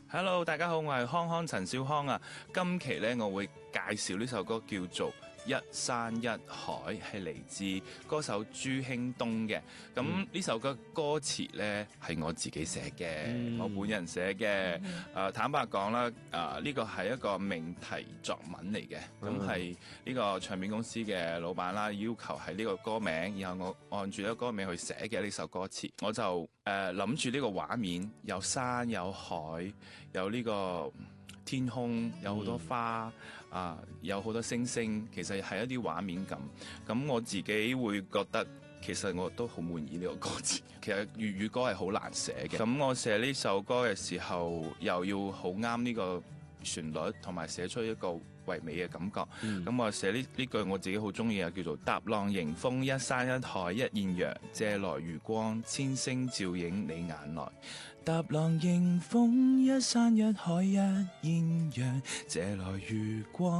Hello，大家好，我係康康陳少康啊。今期呢，我會介紹呢首歌叫做《一山一海》，係嚟自歌手朱興東嘅。咁呢首歌歌詞呢，係我自己寫嘅，我本人寫嘅。坦白講啦，呢個係一個命題作文嚟嘅。咁係呢個唱片公司嘅老闆啦，要求係呢個歌名，然後我按住呢個歌名去寫嘅呢首歌詞，我就諗住呢個畫面，有山有海，有呢個天空，有好多花有好多星星，其實係一啲畫面感。咁我自己會覺得，其實我都好滿意呢個歌詞。其實粵語歌係好難寫嘅，咁我寫呢首歌嘅時候，又要好啱呢個旋律，同埋寫出一個唯美嘅感覺。咁我寫呢句我自己好中意啊，叫做踏浪迎風，一山一海一艷陽，借來餘光，千星照映你眼內。踏浪迎風，一山一海一艷陽，借來餘光。